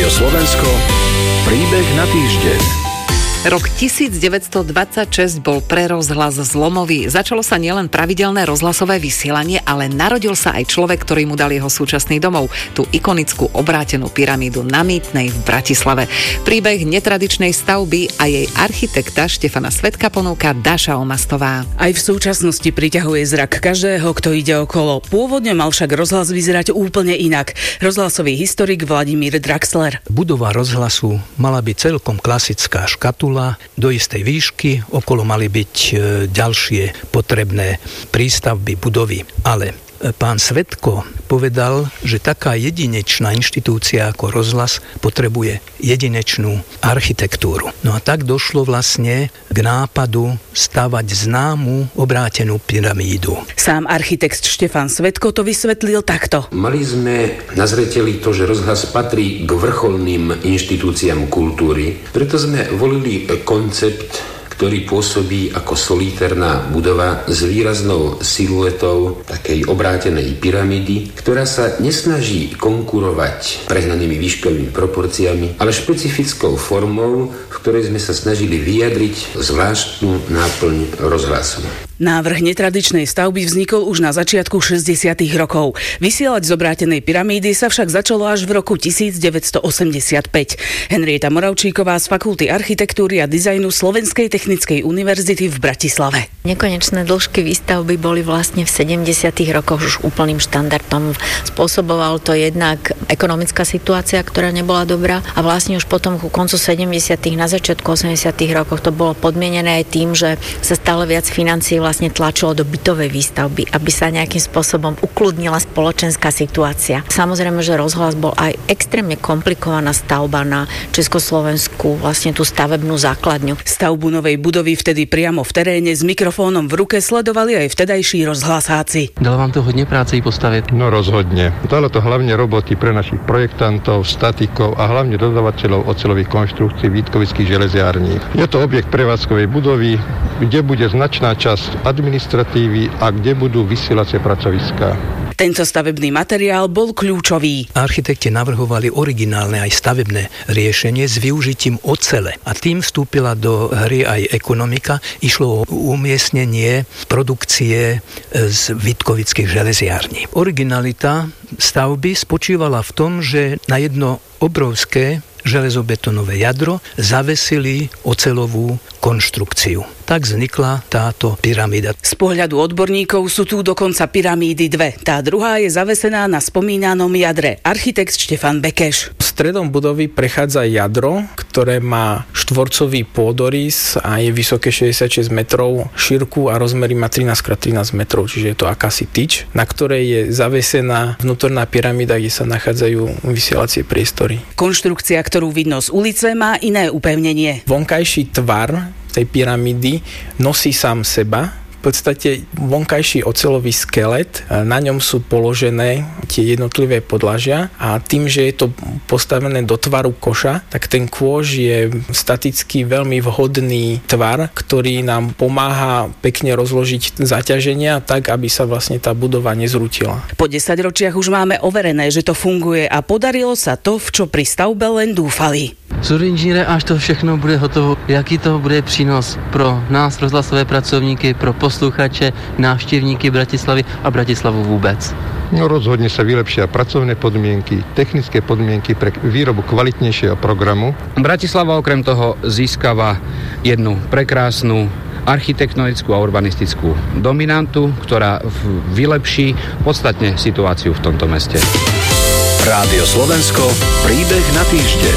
Rádio Slovensko, príbeh na týždeň. Rok 1926 bol pre rozhlas zlomový. Začalo sa nielen pravidelné rozhlasové vysielanie, ale narodil sa aj človek, ktorý mu dal jeho súčasný domov, tú ikonickú obrátenú pyramídu na Mýtnej v Bratislave. Príbeh netradičnej stavby a jej architekta Štefana Svedka ponúka Dáša Omastová. Aj v súčasnosti priťahuje zrak každého, kto ide okolo. Pôvodne mal však rozhlas vyzerať úplne inak. Rozhlasový historik Vladimír Draxler. Budova rozhlasu mala byť celkom klasická škatula do istej výšky, okolo mali byť ďalšie potrebné prístavby budovy. Ale pán Svedko povedal, že taká jedinečná inštitúcia ako rozhlas potrebuje jedinečnú architektúru. No a tak došlo vlastne k nápadu stavať známu obrátenú pyramídu. Sám architekt Štefan Svedko to vysvetlil takto. Mali sme na zreteli to, že rozhlas patrí k vrcholným inštitúciám kultúry. Preto sme volili koncept, ktorý pôsobí ako solitérna budova s výraznou siluetou takej obrátenej pyramídy, ktorá sa nesnaží konkurovať prehnanými výškovými proporciami, ale špecifickou formou, v ktorej sme sa snažili vyjadriť zvláštnu náplň rozhlasu. Návrh netradičnej stavby vznikol už na začiatku 60. rokov. Vysielať z obrátenej pyramídy sa však začalo až v roku 1985. Henrieta Moravčíková z Fakulty architektúry a dizajnu Slovenskej technickej univerzity v Bratislave. Nekonečné dĺžky výstavby boli vlastne v 70. rokoch už úplným štandardom. Spôsoboval to jednak ekonomická situácia, ktorá nebola dobrá, a vlastne už potom ku koncu 70. na začiatku 80. rokov to bolo podmienené aj tým, že sa stále viac financií vlastne tlačilo do bytovej výstavby, aby sa nejakým spôsobom ukludnila spoločenská situácia. Samozrejme, že rozhlas bol aj extrémne komplikovaná stavba na Československu, vlastne tú stavebnú základňu. Stavbu novej budovy vtedy priamo v teréne s mikrofónom v ruke sledovali aj vtedajší rozhlasáci. Dalo vám to hodne práce i postaviť? No rozhodne. Dalo to hlavne roboty pre našich projektantov, statikov a hlavne dodávateľov oceľových konštrukcií Vítkovických železiarní. Je to objekt prevádzkovej budovy, kde bude značná časť administratívy a kde budú vysielacie pracoviská. Tento stavebný materiál bol kľúčový. Architekti navrhovali originálne aj stavebné riešenie s využitím ocele a tým vstúpila do hry aj ekonomika. Išlo o umiestnenie produkcie z Vítkovických železiarní. Originalita stavby spočívala v tom, že na jedno obrovské železobetonové jadro zavesili oceľovú konštrukciu. Tak vznikla táto pyramída. Z pohľadu odborníkov sú tu dokonca pyramídy dve. Tá druhá je zavesená na spomínanom jadre. Architekt Štefan Bekeš. Stredom budovy prechádza jadro, ktoré má štvorcový pôdorys a je vysoké 66 metrov, šírku a rozmery má 13x13 metrov, čiže je to akási tyč, na ktorej je zavesená vnútorná pyramída, kde sa nachádzajú vysielacie priestory. Konštrukcia, ktorú vidno z ulice, má iné upevnenie. Vonkajší tvar tej pyramídy nosí sám seba. V podstate vonkajší oceľový skelet, na ňom sú položené tie jednotlivé podlažia a tým, že je to postavené do tvaru koša, tak ten kôž je staticky veľmi vhodný tvar, ktorý nám pomáha pekne rozložiť zaťaženia tak, aby sa vlastne tá budova nezrútila. Po 10 ročiach už máme overené, že to funguje a podarilo sa to, v čo pri stavbe len dúfali. Co inžiniére, až to všechno bude hotovo, jaký toho bude přínos pro nás, rozhlasové pracovníky, pro posluchače, návštěvníky Bratislavy a Bratislavu vůbec? No rozhodne sa vylepšia pracovné podmienky, technické podmienky pre výrobu kvalitnejšieho programu. Bratislava okrem toho získava jednu prekrásnu architektonickú a urbanistickú dominantu, ktorá vylepší podstatne situáciu v tomto meste. Rádio Slovensko, príbeh na týždeň.